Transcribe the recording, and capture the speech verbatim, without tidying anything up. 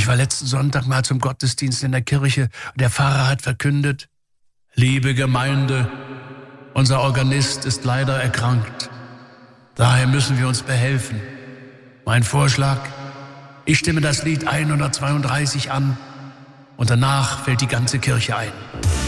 Ich war letzten Sonntag mal zum Gottesdienst in der Kirche und der Pfarrer hat verkündet: Liebe Gemeinde, unser Organist ist leider erkrankt. Daher müssen wir uns behelfen. Mein Vorschlag: Ich stimme das Lied hundertzweiunddreißig an und danach fällt die ganze Kirche ein.